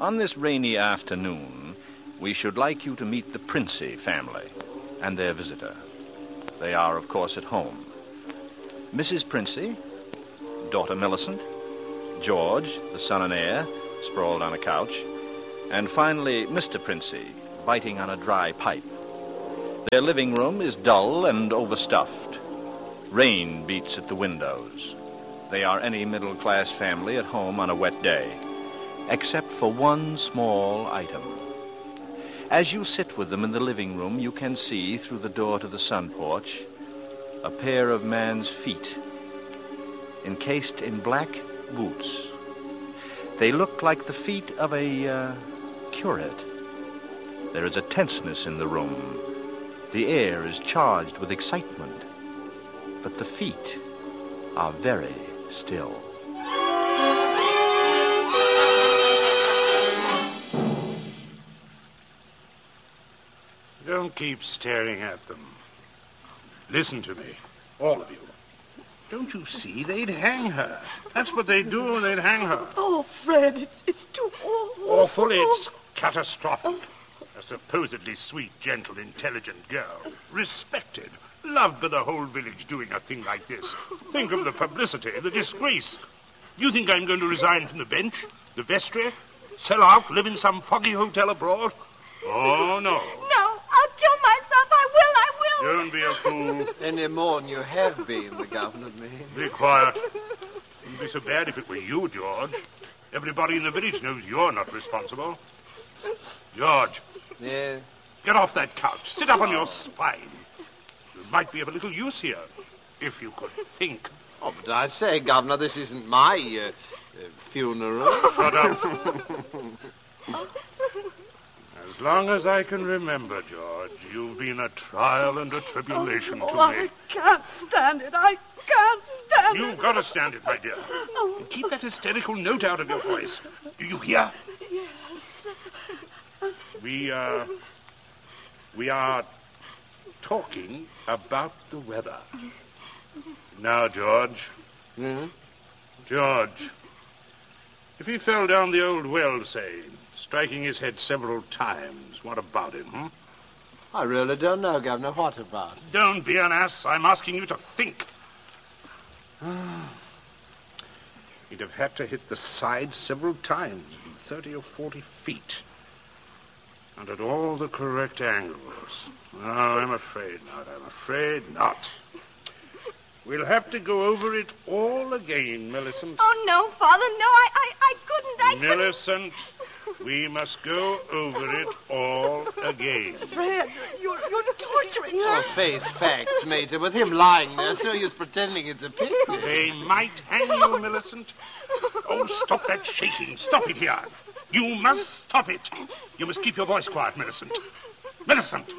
On this rainy afternoon, we should like you to meet the Princey family and their visitor. They are, of course, at home. Mrs. Princey, daughter Millicent, George, the son and heir, sprawled on a couch, and finally Mr. Princey, biting on a dry pipe. Their living room is dull and overstuffed. Rain beats at the windows. They are any middle-class family at home on a wet day, except for one small item. As you sit with them in the living room, you can see through the door to the sun porch a pair of man's feet, encased in black boots. They look like the feet of a curate. There is a tenseness in the room. The air is charged with excitement, but the feet are very still. Don't keep staring at them. Listen to me, all of you. Don't you see they'd hang her? That's what they'd do, they'd hang her. Oh, Fred, it's too awful. Awful, it's catastrophic. A supposedly sweet, gentle, intelligent girl. Respected. Loved by the whole village doing a thing like this. Think of the publicity, the disgrace. Do you think I'm going to resign from the bench, the vestry, sell out, live in some foggy hotel abroad? Oh, no. No, I'll kill myself. I will. Don't be a fool. Any more than you have been, the governor means. Be quiet. It wouldn't be so bad if it were you, George. Everybody in the village knows you're not responsible. George. Yeah? Get off that couch. Sit up on your spine. You might be of a little use here, if you could think. Oh, but I say, Governor, this isn't my funeral. Shut up. As long as I can remember, George, you've been a trial and a tribulation to me. I can't stand it. I can't stand it. You've got to stand it, my dear. And keep that hysterical note out of your voice. Do you hear? Yes. We are talking about the weather. Now, George. Mm-hmm. George, if he fell down the old well, say, striking his head several times, what about him, I really don't know, Governor. What about it? Don't be an ass. I'm asking you to think. He'd have had to hit the side several times, 30 or 40 feet. And at all the correct angles. No, I'm afraid not. We'll have to go over it all again, Millicent. Oh, no, Father, no, I couldn't. Millicent, we must go over it all again. Fred, you're torturing her. Oh, face facts, Mater. With him lying there, it's no use pretending it's a picnic. They might hang you, Millicent. Oh, stop that shaking. Stop it here. You must stop it. You must keep your voice quiet, Millicent. Millicent!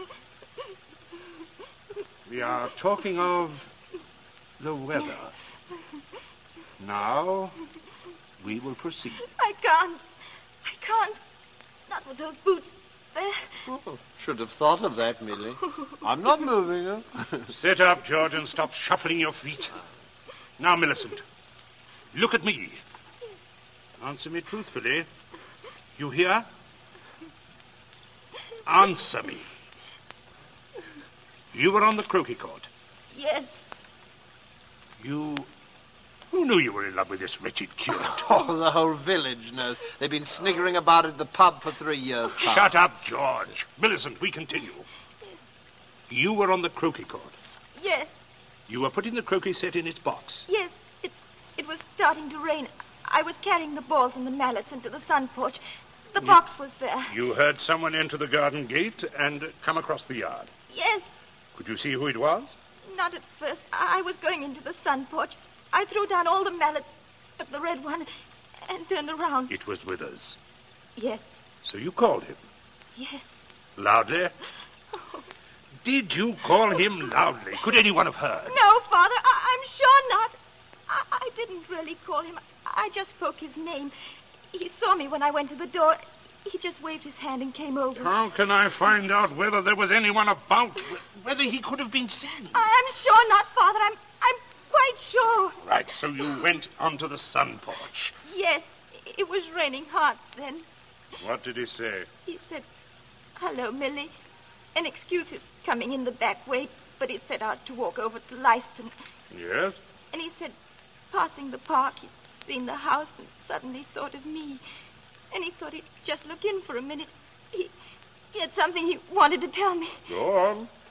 We are talking of the weather. Now, we will proceed. I can't. Not with those boots there. Oh, should have thought of that, Millie. I'm not moving her. Sit up, George, and stop shuffling your feet. Now, Millicent, look at me. Answer me truthfully. You hear? Answer me. You were on the croquet court. Yes. Who knew you were in love with this wretched curate? Oh, the whole village knows. They've been sniggering about at the pub for 3 years past. Shut up, George. Millicent, we continue. You were on the croquet court. Yes. You were putting the croquet set in its box. Yes. It was starting to rain. I was carrying the balls and the mallets into the sun porch. The box was there. You heard someone enter the garden gate and come across the yard. Yes. Could you see who it was? Not at first. I was going into the sun porch. I threw down all the mallets, but the red one, and turned around. It was Withers. Yes. So you called him? Yes. Loudly? Oh. Did you call him loudly? Could anyone have heard? No, Father, I'm sure not. I didn't really call him. I just spoke his name. He saw me when I went to the door. He just waved his hand and came over. How can I find out whether there was anyone about? Whether he could have been seen? I'm sure not, Father. I'm quite sure. Right, so you went onto the sun porch. Yes, it was raining hard then. What did he say? He said, "Hello, Millie," and excuse his coming in the back way, but he'd set out to walk over to Leiston. Yes? And he said, passing the park, he'd seen the house and suddenly thought of me. And he thought he'd just look in for a minute. He had something he wanted to tell me. Go on.